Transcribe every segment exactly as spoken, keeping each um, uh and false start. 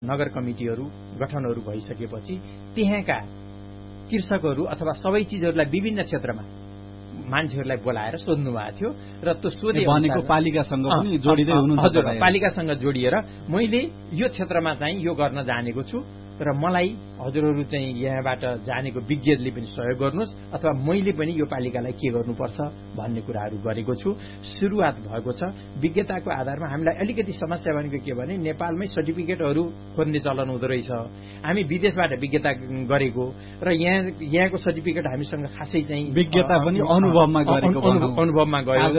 नगर कमिटीहरू गठनहरू भइसकेपछि त्यहाँका कृषकहरू अथवा सबै चिजहरूलाई विभिन्न क्षेत्रमा मान्छेहरूलाई बोलाएर सोध्नु भएको थियो र त्यो सोधे भनेको पालिकासँग पनि जोडिँदै हुनुहुन्छ। हजुर, पालिकासँग जोडिएर मैले यो क्षेत्रमा चाहिँ यो गर्न जानेको छु र मलाई हजुरहरू चाहिँ यहाँबाट जानेको विज्ञले पनि सहयोग गर्नुहोस् अथवा मैले पनि यो पालिकालाई के गर्नुपर्छ भन्ने कुराहरू गरेको छु। सुरुवात भएको छ। विज्ञताको आधारमा हामीलाई अलिकति समस्या भनेको के भने नेपालमै सर्टिफिकेटहरू खोज्ने चलन हुँदो रहेछ। हामी विदेशबाट विज्ञता गरेको र यहाँ यहाँको सर्टिफिकेट हामीसँग खासै चाहिँ विज्ञता पनि अनुभवमा गरेको अनुभवमा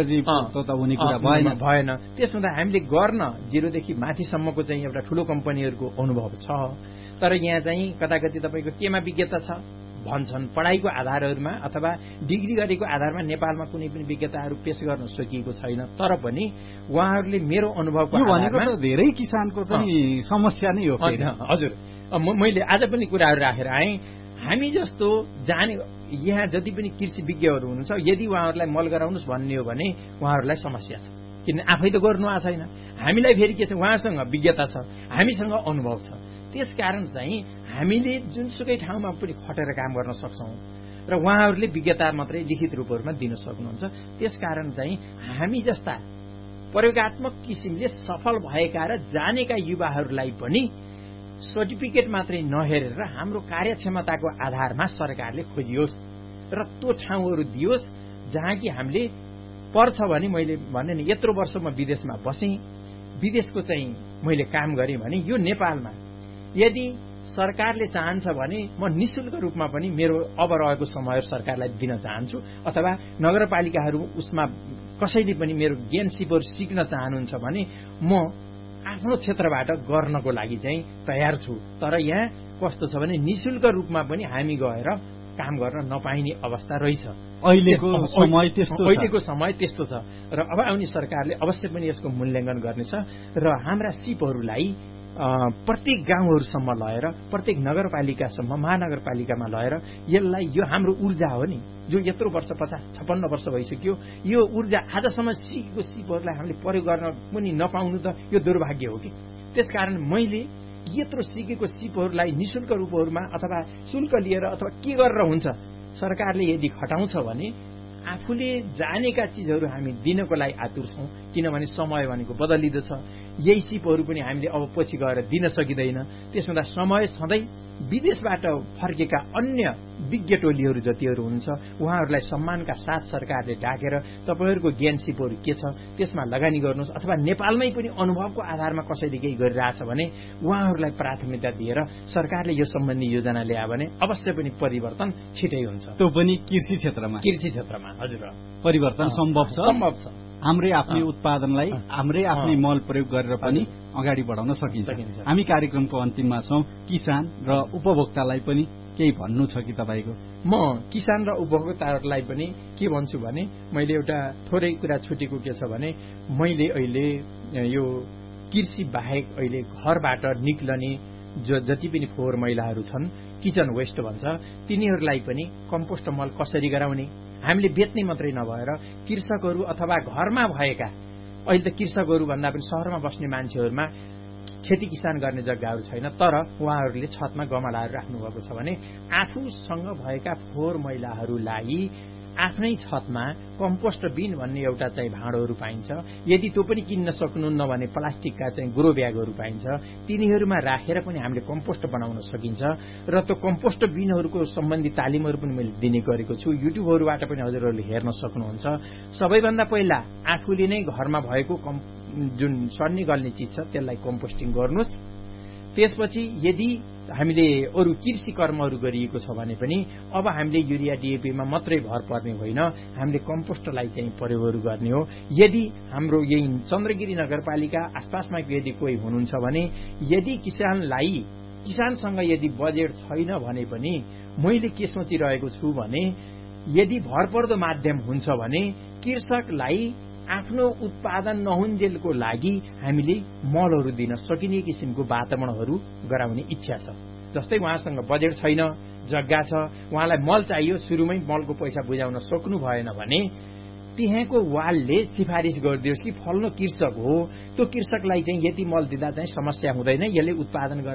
गयो भएन। त्यसमा त हामीले गर्न जिरोदेखि माथिसम्मको चाहिँ एउटा ठूलो कम्पनीहरूको अनुभव छ। तर यहाँ चाहिँ कता कति तपाईँको केमा विज्ञता छ भन्छन्। पढाइको आधारहरूमा अथवा डिग्री गरेको आधारमा नेपालमा कुनै पनि विज्ञताहरू पेश गर्न सकिएको छैन। तर पनि उहाँहरूले मेरो अनुभवको आधारमा धेरै किसानको चाहिँ समस्या नै हो। हजुर, मैले आज पनि कुराहरू राखेर आएँ। हामी जस्तो जाने यहाँ जति पनि कृषि विज्ञहरू हुनुहुन्छ, यदि उहाँहरूलाई मल गराउनुहोस् भन्ने हो भने उहाँहरूलाई समस्या छ, किन आफै त गर्नु आएको छैन। हामीलाई फेरि के छ, उहाँसँग विज्ञता छ, हामीसँग अनुभव छ। त्यसकारण चाहिँ हामीले जुनसुकै ठाउँमा पनि खटेर काम गर्न सक्छौं र उहाँहरूले विज्ञता मात्रै लिखित रूपहरूमा दिन सक्नुहुन्छ। त्यसकारण चाहिँ हामी जस्ता प्रयोगात्मक किसिमले सफल भएका र जानेका युवाहरूलाई पनि सर्टिफिकेट मात्रै नहेरेर हाम्रो कार्यक्षमताको आधारमा सरकारले खोजियोस् र त्यो ठाउँहरू दियोस् जहाँ कि हामीले पर्छ भने मैले भने नि यत्रो वर्ष म विदेशमा बसेँ, विदेशको चाहिँ मैले काम गरेँ भने यो नेपालमा यदि सरकारले चाहन्छ भने म निशुल्क रूपमा पनि मेरो अब रहेको समय सरकारलाई दिन चाहन्छु अथवा नगरपालिकाहरू उसमा कसैले पनि मेरो ज्ञान सिपहरू सिक्न चाहनुहुन्छ भने म आफ्नो क्षेत्रबाट गर्नको लागि चाहिँ तयार छु। तर यहाँ कस्तो छ भने निशुल्क रूपमा पनि हामी गएर काम गर्न नपाइने अवस्था रहेछ। अहिलेको समय त्यस्तो छ अहिलेको समय त्यस्तो छ र अब आउने सरकारले अवश्य पनि यसको मूल्याङ्कन गर्नेछ र हाम्रा सिपहरूलाई प्रत्येक गाउँहरूसम्म लगेर प्रत्येक नगरपालिकासम्म महानगरपालिकामा लगेर यसलाई यो हाम्रो ऊर्जा हो नि, जो यत्रो वर्ष पचास छप्पन्न वर्ष भइसक्यो, यो ऊर्जा आजसम्म सिकेको सिपहरूलाई हामीले प्रयोग गर्न पनि नपाउनु त यो दुर्भाग्य हो कि। त्यसकारण मैले यत्रो सिकेको सिपहरूलाई निशुल्क रूपहरूमा अथवा शुल्क लिएर अथवा के गरेर हुन्छ सरकारले यदि खटाउँछ भने आफूले जानेका चिजहरू हामी दिनको लागि आतुर छौं। किनभने समय भनेको बदलिँदो छ, यही सिपहरू पनि हामीले अब पछि गएर दिन सकिँदैन। त्यसमा समय सधैँ विदेशबाट फर्केका अन्य विज्ञ टोलीहरू जतिहरू हुन्छ उहाँहरूलाई सम्मानका साथ सरकारले डाकेर तपाईहरूको ज्ञान सिपहरू के छ त्यसमा लगानी गर्नुहोस् अथवा नेपालमै पनि अनुभवको आधारमा कसैले केही गरिरहेछ भने उहाँहरूलाई प्राथमिकता दिएर सरकारले यो सम्बन्धी योजना ल्यायो भने अवश्य पनि परिवर्तन छिटै हुन्छ। त्यो पनि कृषि क्षेत्रमा कृषि क्षेत्रमा हजुर परिवर्तन सम्भव छ सम्भव छ हाम्रै आफ्नै उत्पादनलाई हाम्रै आफ्नै मल प्रयोग गरेर पनि अगाडि बढाउन सकिन्छ। हामी कार्यक्रमको अन्तिममा छौं। किसान र उपभोक्तालाई पनि केही भन्नु छ कि तपाईको? म किसान र उपभोक्ताहरूलाई पनि के भन्छु भने मैले एउटा थोरै कुरा छुटेको के छ भने मैले अहिले यो कृषि बाहेक अहिले घरबाट निक्लने जो जति पनि फोहोर मैलाहरू छन् किचन वेस्ट भन्छ तिनीहरूलाई पनि कम्पोस्ट मल कसरी गराउने, हामीले बेच्ने मात्रै नभएर कृषकहरू अथवा घरमा भएका अहिले त कृषकहरू भन्दा पनि शहरमा बस्ने मान्छेहरूमा खेती किसान गर्ने जग्गाहरू छैन तर उहाँहरूले छतमा गमलाहरू राख्नुभएको छ भने आफूसँग भएका फोहोर मैलाहरूलाई आफ्नै छतमा कम्पोस्ट बिन भन्ने एउटा चाहिँ भाँडोहरू पाइन्छ। यदि त्यो पनि किन्न सक्नुहुन्न भने प्लास्टिकका चाहिँ ग्रो ब्यागहरू पाइन्छ, तिनीहरूमा राखेर पनि हामीले कम्पोस्ट बनाउन सकिन्छ र त्यो कम्पोस्ट बिनहरूको सम्बन्धी तालिमहरू पनि मैले दिने गरेको छु। युट्युबहरूबाट पनि हजुरहरूले हेर्न सक्नुहुन्छ। सबैभन्दा पहिला आफूले नै घरमा भएको जुन सड्ने गल्ने चिज छ त्यसलाई कम्पोस्टिङ गर्नुहोस्। त्यसपछि यदि हामीले अरू कृषि कर्महरू गरिएको छ भने पनि अब हामीले युरिया डिएपीमा मात्रै भर पर्ने होइन, हामीले कम्पोस्टलाई चाहिँ प्रयोगहरू गर्ने हो। यदि हाम्रो यही चन्द्रगिरी नगरपालिका आसपासमा यदि कोही हुनुहुन्छ भने यदि किसानलाई किसानसँग यदि बजेट छैन भने पनि मैले के सोचिरहेको छु भने यदि भरपर्दो माध्यम हुन्छ भने कृषकलाई आफ्नो उत्पादन नहुन्जेलको लागि हामीले मलहरू दिन सकिने किसिमको वातावरणहरू गराउने इच्छा छ। जस्तै उहाँसँग बजेट छैन, जग्गा छ, उहाँलाई मल चाहियो, सुरुमै मलको पैसा बुझाउन सक्नु भएन भने त्यहाँको वालले सिफारिस गरिदियोस् कि फल्नो कृषक हो, त्यो कृषकलाई चाहिँ यति मल दिँदा चाहिँ समस्या हुँदैन, यसले उत्पादन